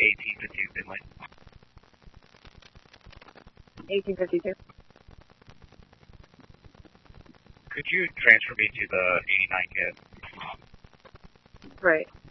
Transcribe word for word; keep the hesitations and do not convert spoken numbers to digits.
eighteen fifty-two Finley. eighteen fifty-two. Could you transfer me to the eighty-nine kid? Right.